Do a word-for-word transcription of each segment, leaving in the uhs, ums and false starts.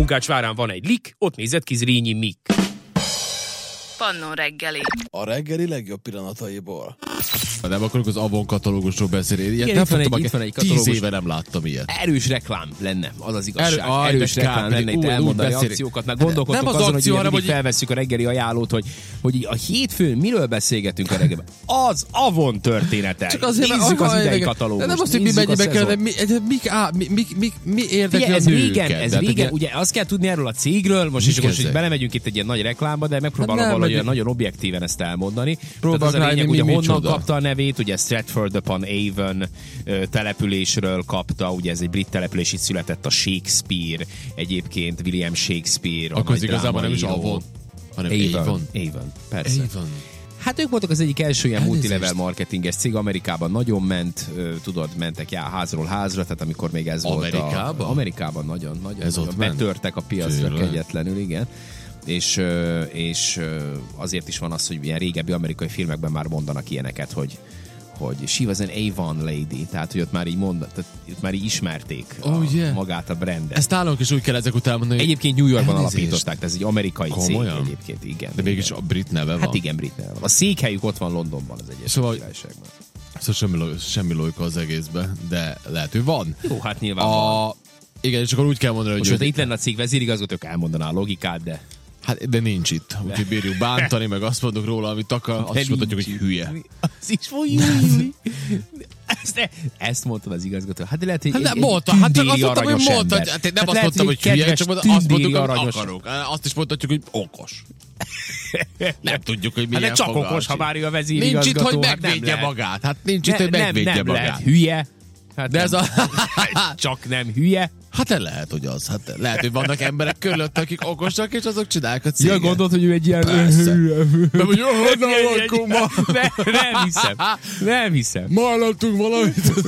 Munkácsvárán van egy lik, ott nézett ki Zrínyi Mik. Pannó reggeli. A reggeli legjobb pillanataiból. Ha nem akarok az Avon katalógusról beszélni. Ilyet Igen, nem itt van fogtam, egy- itt van egy tíz katalógus. éve nem láttam ilyet. Erős reklám lenne, az az igazság. Erő- aj, Erős de reklám kár, lenne pedig itt úgy- elmondani úgy beszél- akciókat, meg Hát gondolkodtok nem az azon, akció, hogy ugye hanem, mindig hogy- felvesszük a reggeli ajánlót, hogy, hogy a hétfőn miről beszélgetünk a reggelben. Az Avon története. Csak azért, mert nézzük az akar- idei de katalógust. nem azt, hogy mi nézzük a mennyibe kell, de szezon. mi, de mik, á, mi, mi, mi, mi érdekli Figyelj, a ez nőket? régen, ez Tehát régen, ugye- ugye azt kell tudni erről a cégről, most is Mik most is ezek? belemegyünk itt egy ilyen nagy reklámba, de megpróbálom Hát nem, valahogy meg- nagyon objektíven ezt elmondani. Próbálok Tehát az a rájönni, lényeg, mi ugye honnan micsoda. kapta a nevét, ugye Stratford upon Avon ö, településről kapta, ugye ez egy brit település, itt született a Shakespeare, egyébként William Shakespeare. a Akkor ez nagy igazából nem is drámaíró. Avon, hanem Avon. Avon. Avon, persze. Avon. Hát ők voltak az egyik első ilyen Elnézést. multilevel marketinges cég, Amerikában nagyon ment, ö, tudod, mentek já, házról házra, tehát amikor még ez volt Amerikában? a... Amerikában? nagyon, nagyon. Ez nagyon ott ment? betörtek a piacra Tényleg? kegyetlenül, igen. És, ö, és ö, azért is van az, hogy ilyen régebbi amerikai filmekben már mondanak ilyeneket, hogy hogy she was an Avon lady, tehát hogy ott már így mondat, tehát ott már így ismerték a, Oh, yeah. magát a brandet. Ezt nálunk is úgy kell ezek után mondani, hogy Egyébként New Yorkban elnézést. alapították, tehát ez egy amerikai Komolyan? cég egyébként, igen. de mégis igen. a brit neve van. Hát igen, brit neve van. A székhelyük ott van Londonban, az Egyesült Szóval- Királyságban. Szóval semmi, lo- semmi logika az egészben, de lehet, hogy van. Jó, hát nyilván van. A... Igen, és akkor úgy kell mondani, Most, hogy... ha itt lenne a cég vezérigazgatók, elmondaná a logikát, de... Hát, de nincs itt. Úgyhogy bírjuk bántani, meg azt mondok róla, amit akar, azt de is mondhatjuk, hogy nincs hülye. Az is mondjuk, ezt, ezt mondtad az igazgató. Hát de lehet, hogy Hát egy, nem egy mondta, hát csak azt tündéri mondtam, hogy aranyos mondta, ember. hát én nem Hát azt lehet, mondtam, hogy egy hülye, kedves csak mondom, azt tündéri mondtuk, hogy aranyos. akarok. Azt is mondhatjuk, hogy okos. Nem tudjuk, hogy Hát milyen de csak fogalmas. okos, ha már ő a Nincs vezérigazgató. itt, hogy hát nem megvédje lehet. magát. Hát nincs itt, Ne- hogy nem, megvédje nem magát. lehet hülye. Hát De ez nem. a... Csak nem hülye. Hát lehet, hogy az. Hát lehet, hogy vannak emberek körülött, akik okosak, és azok csinálják a céget. Ja, gondolod, hogy ő egy ilyen... Persze. Nem, hogy jó, Egy- honnan egy- lakunk ma? Ne- Nem hiszem. Nem hiszem. Ma hallottunk valamit.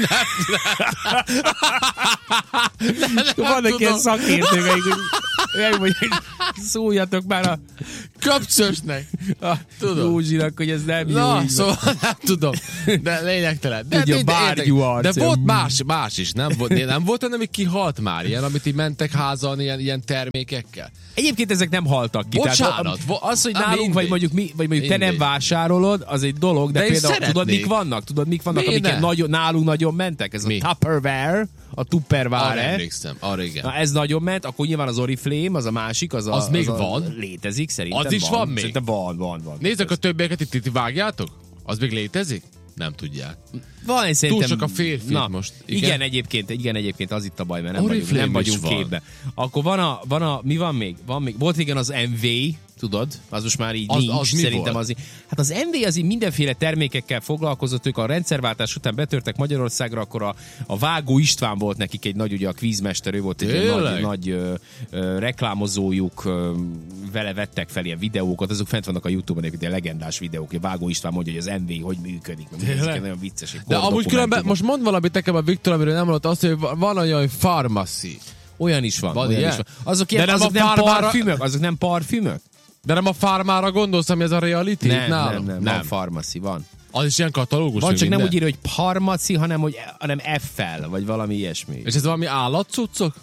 Vannak ilyen tudom. szakértők, akik megmondják, szóljatok már a, Kapcsosnek. a Tudom. Józsinak, hogy ez nem jó. Na, így szóval nem tudom. De lényegtelen. De, Tudja, de, de, bárgyú de, arc. de volt más, más is, nem volt, nem volt olyan, ami kihalt már, ilyen, amit így mentek házan, ilyen, ilyen termékekkel. Egyébként ezek nem haltak ki. Bocsánat, Tehát, vo- az, hogy Na, nálunk, mindegy. vagy mondjuk, mi, vagy mondjuk te nem Mindegy. vásárolod, az egy dolog, de, De én például tudod, szeretnék. mik vannak? Tudod, mik vannak, Mi amik ne? ilyen nagyon, nálunk nagyon mentek? Ez Mi? a Tupperware, a Arra Tupperware. emlékszem, arra igen. Na ez nagyon ment, akkor nyilván az Oriflame, az a másik, az, a, Az még a, van? Létezik, szerintem Az is van még? Szerintem van, van, van. Nézzük a többieket, itt, itt vágjátok? Az még létezik? Nem tudják. Van, én szerintem... sok a férfi Na, most. Igen? Igen? igen, egyébként, igen, egyébként az itt a baj, mert nem Oriflame vagyunk, nem is vagyunk van. képbe. Akkor van a, van a, mi van még? Van még, volt igen az em vé, tudod? Az most már így Az- nincs, az mi szerintem volt? az így. Hát az em vé az így mindenféle termékekkel foglalkozott, ők a rendszerváltás után betörtek Magyarországra, akkor a, a Vágó István volt nekik egy nagy, ugye a kvízmester, ő volt egy ilyen nagy, Tényleg? nagy ö, ö, reklámozójuk, ö, vele vettek fel ilyen videókat, azok fent vannak a YouTube-on, egy legendás videók, hogy Vágó István mondja, hogy az em vé hogy működik. Ez nagyon vicces. egy De amúgy különben, kordokumentum. most mond valamit nekem a Viktor, amiről nem hallott, azt, hogy van olyan, hogy pharmacy. Olyan is van. Van olyan ilyen? is van. Azok, De ilyen, nem azok a nem farmára- parfümök? Azok nem parfümök? De nem a farmára gondolsz, ami ez a reality? Nem, nálam? nem, nem, van pharmacy, van. Az is ilyen katalógus? Van, meg csak nem minden? úgy írja, hogy pharmacy, hanem, hogy, hanem F-fel, vagy valami ilyesmi. És ez valami állatcuccok?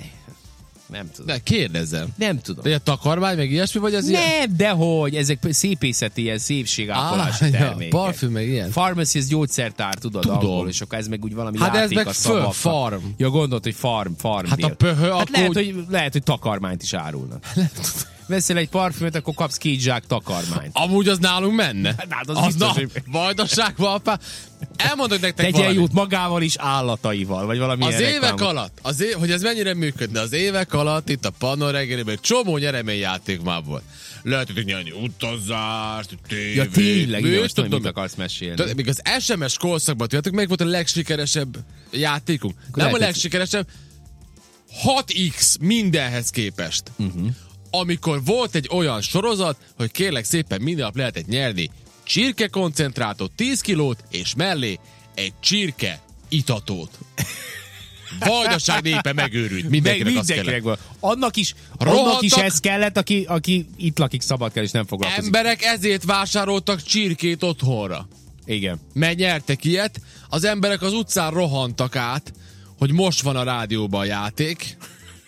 Nem tudom. De kérdezzem. Nem tudom. De ilyen takarmány, meg ilyesmi, vagy ez ilyen? Nem, dehogy, ezek szépészeti, ilyen szépségápolási Ah, ja, termékek. parfüm, meg ilyen. Pharmacy, ez gyógyszertár, tudod, Tudom. alkohol, és akkor ez meg úgy valami Hát ez játék meg a fő, szavakkal. farm. Ja, gondolt, hogy farm, farm. Hát a deal. pöhö, hát akkor lehet, úgy- hogy, lehet, hogy takarmányt is árulnak. Veszel egy parfümöt, akkor kapsz két zsák takarmányt. Amúgy az nálunk menne. Hát az az biztos, na, hogy- vajdaságban, apá. Elmondok nektek Tegyen valamit. jót magával is, állataival, vagy valami Az ilyen évek reklámot. alatt, az év, hogy ez mennyire működne, az évek alatt itt a Pannon reggelében egy csomó nyereményjáték már volt. Lehetett nyerni utazást, tévét. Ja tényleg, igen, műt, most tudom, tudom, mit akarsz mesélni. Tudod, még az es em es korszakban, tudjátok, melyik volt a legsikeresebb játékunk? Nem lehet, a hogy- legsikeresebb, hat x mindenhez képest. Uh-huh. Amikor volt egy olyan sorozat, hogy kérlek szépen minden nap lehetett nyerni csirkekoncentrátot tíz kilót, és mellé egy csirke itatót. Vajdaság népe megőrült. Meg Mindenkinek azt mindenkinek kellett. van. Annak is, Rohantak- annak is ez kellett, aki, aki itt lakik, szabad kell, és nem foglalkozik. Emberek ezért vásároltak csirkét otthonra. Igen. Mert nyertek ilyet, az emberek az utcán rohantak át, hogy most van a rádióban a játék,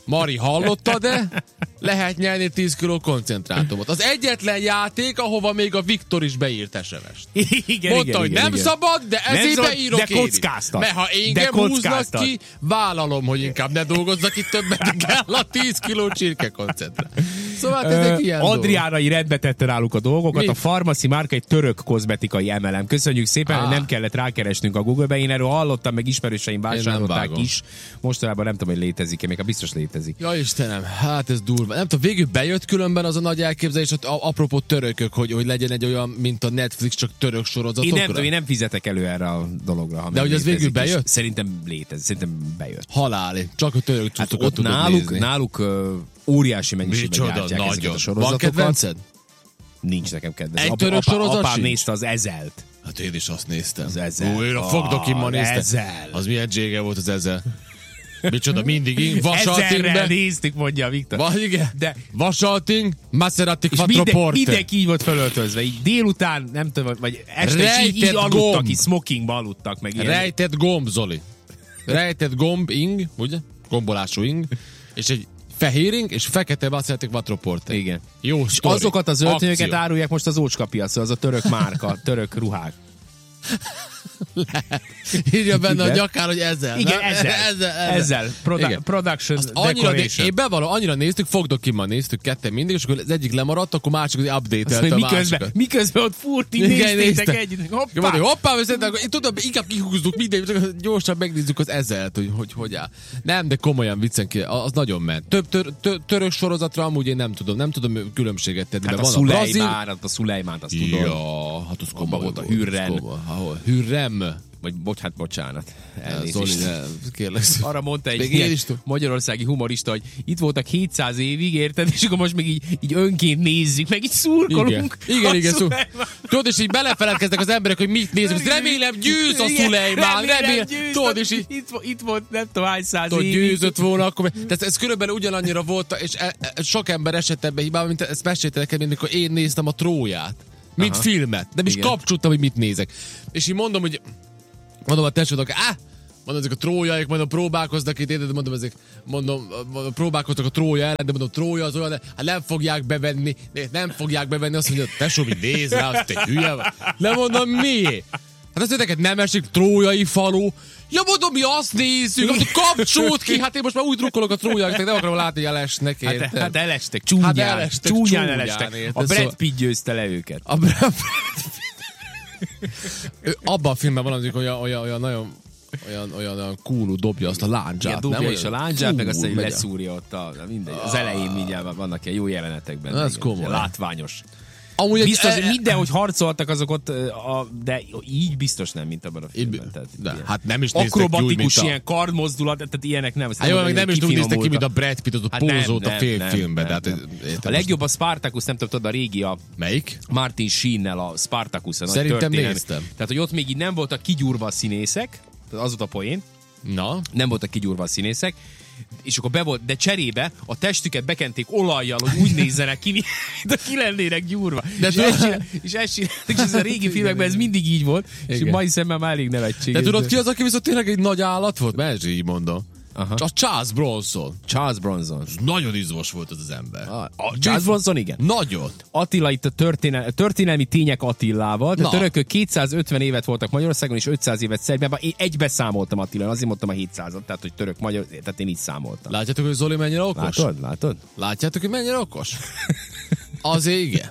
Mari, hallottad-e? Lehet nyerni tíz kiló koncentrátumot. Az egyetlen játék, ahova még a Viktor is beírt es em est. Igen, Mondta, igen, hogy igen, nem igen. szabad, de ezért szabad, beírok de én is. kockáztat. Mert ha engem De húznak kockáztat. ki, vállalom, hogy inkább ne dolgozzak itt többet, de kell a tíz kiló csirke koncentrát. Szóval hát ezek ilyen dolgok. Adriánai rendbe tette náluk a dolgokat. Mi? A Pharmacy márka egy török kozmetikai emelem. Köszönjük szépen, Ah. hogy nem kellett rákeresnünk a Google-be. Én erről hallottam, meg ismerőseim vásárolták vágom. is. Mostanában nem tudom, hogy létezik-e, még a biztos létezik. Ja Istenem, hát ez durva. Nem tudom, végül bejött különben az a nagy elképzelés, hogy a- apropó törökök, hogy, hogy legyen egy olyan, mint a Netflix, csak török sorozatokra. Én nem tudom, én nem fizetek elő erre a dologra. Ha De hogy az létezik végül is. bejött? Szerintem létezik, szerintem bejött. Haláli. Csak a török Hát cuccokat ott tudod náluk, nézni. náluk uh, óriási mennyiségben Micsoda, gyártják ezeket nagyon. a sorozatokat. Van kedvenced? Nincs nekem kedvenc. Egy Apa- török apa- sorozat Apám sincs? nézte az Ezelt. Hát én is azt néztem. Az Ezel. Ó, én a fogdokimmal Az néztem. Ezel. Az milyen dzsége volt az Ezel. Micsoda, mindig ing, vasaltingbe. Ezerrel néztük, mondja a Viktor. Vagy igen. De- Vasalting, Maserati És Quattro minden, Porte. mindenki így volt fölöltözve. Így délután, nem tudom, vagy este is így, így Rejtett aludtak, gomb. így smokingba aludtak, meg ilyen. Rejtett gomb, Zoli. Rejtett gomb, ing, ugye? Gombolású ing. És egy fehér ing, és fekete Maserati Quattro Porte. Igen. Jó És sztori. azokat az öltönyöket Akció. árulják most az ócskapiacon, az a török márka, török ruhák. Írja benne Igen. a nyakán, hogy ezzel. Igen, nem? ezzel. ezzel, ezzel. Ezzel. Produ- Igen. production Azt annyira, decoration. én bevallom, annyira néztük, fogdokimmal néztük ketten mindig, és akkor az egyik lemaradt, akkor másik az Azt update-elte mondja, a miközben, másikat. miközben ott furt, így Igen, néztétek néztem. együtt. Hoppá! Hoppá! Mondom, hoppá, veszed, akkor én tudom, inkább kihúzzuk mindent, csak gyorsan megnézzük az ezelt, hogy hogy, hogy áll. Nem, de komolyan viccen ki, az nagyon ment. Több tör, tör, török sorozatra amúgy én nem tudom, nem tudom különbséget tenni. Hát mert a van a brazil. Szulejmán, a Szulejmánt, azt tudod. Ja, hát az komoly volt a Hürrem. Ahol? Hürrem. Vagy bocs, hát bocsánat. Zoli, Elnézést. ne, kérlek. Arra mondta egy Még ilyen én is tudom. magyarországi humorista, hogy itt voltak hétszáz évig, érted? És akkor most még így, így önként nézzük, meg így szurkolunk. Igen, igen, a igen szó. Szulejmán. Tudod, és így belefeledkeztek az emberek, hogy mit nézünk. Remélem győz a Igen, Szulejmán, remélem. győz. Tudod, és így Itt, vo- itt volt nem tudom hány száz tudod, évig. győzött volna, akkor... Tehát ez körülbelül ugyanannyira volt, és e, e, sok ember esett ebbe hibába, mint ezt meséltek nekem, mint amikor én néztem a Tróját. Mint Aha. filmet. Nem is Igen. kapcsoltam, hogy mit nézek. És így mondom, hogy... Mondom a tesódnak, áh! Mondom, ezek a trójaik, mondom, próbálkoznak itt, érted? Mondom, ezek, mondom, mondom, próbálkoztak a trója ellen, de mondom, trója az olyan, de hát nem fogják bevenni, nem fogják bevenni, azt mondja, tesó, mit néz rá, azt te hülye vagy. Nem mondom, miért? Hát azt neked nem esik trójai falu. Ja, mondom, mi azt nézzük, hogy kapcsolt ki, hát én most már úgy drukkolok a trójáknak, nem akarom látni, hogy elesnek, Hát, érted? hát elestek, csúnyán, Hát hát elestek, csúnyán, csúnyán, elestek. érted? A Brad Szóval- Pitt győzte le őket. A Brad Ő abban a filmben van az, olyan, olyan, olyan nagyon olyan, olyan, olyan coolú dobja azt a lándzsát. Igen, dobja nem? is a lándzsát, meg aztán megy a- leszúrja ott a, mindegy. Az elején mindjárt vannak ilyen jó jelenetek benne. Ez igen. komoly. Látványos. Amúgy egy- Biztos, e- e- mindenhogy harcoltak azok ott, a, de így biztos nem, mint abban a filmben. Tehát, de, ilyen hát nem is néztek ki úgy, akrobatikus mint a... ilyen kardmozdulat, tehát ilyenek nem. Hát jó, meg nem is úgy néztek ki, mint a Brad Pitt, az a Hát nem, pózolt a nem, fél nem, filmben. nem, Tehát, nem. érted A legjobb a Spartacus, nem tudod, a régi a Melyik? Martin Sheen-nel a Spartacus, a nagy Szerintem történelmi. néztem. Tehát, hogy ott még így nem voltak kigyúrva a színészek, tehát az volt a poén, Na? nem voltak kigyúrva a színészek, és akkor be volt, de cserébe a testüket bekenték olajjal, hogy úgy nézzenek ki, mint a ki lennének gyúrva. De és, tudod- ezt csinál, és ezt csináltak, és ez a régi filmekben ez mindig így volt, és Igen. mai szemmel már elég De nevetséges. tudod ki az, aki viszont tényleg egy nagy állat volt? Mert így mondom. Aha. A Charles Bronson. Charles Bronson. Nagyon izmos volt az az ember. A, a Charles Bronson, igen. Nagyon. Attila itt a történel, történelmi tények Attilával. Tehát Na. törökök kétszázötven évet voltak Magyarországon, és ötszáz évet Szerbiában. Én egybe számoltam Attilán, azért mondtam a hétszázat, tehát hogy török magyar, tehát én így számoltam. Látjátok, hogy Zoli mennyire okos? Látod? Látod? Látjátok, hogy mennyire okos? Azért igen.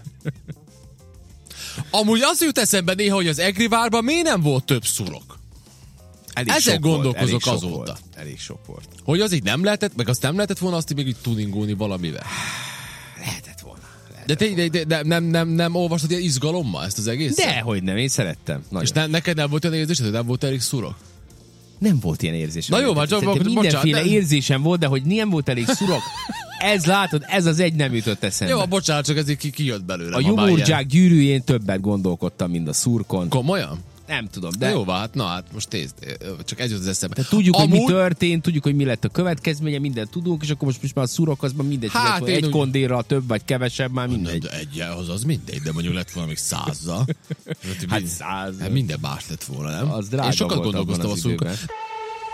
Amúgy az jut eszembe néha, hogy az Egrivárban miért nem volt több szurok? Elég Ezen sok volt, gondolkozok elég sok azóta. Volt, elég sok volt. Hogy az így nem lehetett, meg azt nem lehetett volna azt így még így tuningolni valamivel. Lehetett volna. Lehetett. De te de, de, de nem, nem, nem olvastad ilyen izgalommal ezt az egészet? Dehogy nem, én szerettem. Nagyon. És ne, neked nem volt olyan érzésed, hogy nem volt elég szurok? Nem volt ilyen érzésem. Na jó, már csak- Szerintem bocsánat, mindenféle nem- érzésem volt, de hogy nem volt elég szurok. Ez látod, ez az egy nem jutott eszembe. Jó, bocsánat, csak ez így ki, kijött belőle. a jumurdzsák gyűrűjén többet gondolkodtam, mint a szurkon. Komolyan? Nem tudom, De de... jó, hát na hát most nézd, csak ez jut az eszembe. De tudjuk, hogy mi Amúgy- történt, tudjuk, hogy mi lett a következménye, mindent tudunk, és akkor most, most már a szurokazban mindegy, Hát, hát, hogy én egy úgy- kondérral több vagy kevesebb, már mindegy. De egy, az az mindegy, de mondjuk lett volna még százzal. Hát száz. Hát minden más lett volna, nem? Az drága Én sokat volt abban gondolkoztam az a szurkon. időben.